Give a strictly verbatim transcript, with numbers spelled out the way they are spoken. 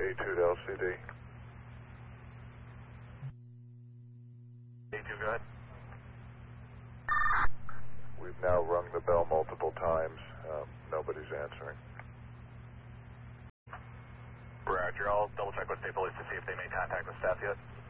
A two to L C D. A two, go ahead. We've now rung the bell multiple times. Um, nobody's answering. Roger, I'll double check with state police to see if they made contact with staff yet.